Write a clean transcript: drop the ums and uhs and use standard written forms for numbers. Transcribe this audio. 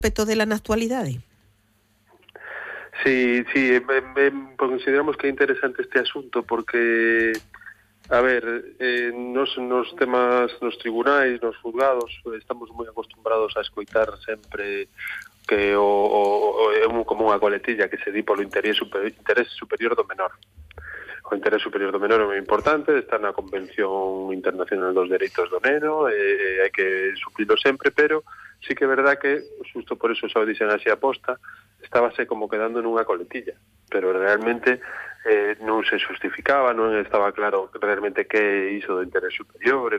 respecto dela na actualidade? Sí, consideramos que é interesante este asunto porque, a ver, nos temas, nos tribunais, nos juzgados, estamos moi acostumbrados a escoitar sempre que é como unha coletilla que se di polo interés superior do menor. O interés superior do menor é moi importante, está na Convención Internacional dos Dereitos do Neno, hai que suplilo sempre, pero sí que é verdad que, xusto por eso xa o dixen así aposta, estábase como quedando nunha coletilla, pero realmente non se justificaba, non estaba claro realmente que é iso do interés superior e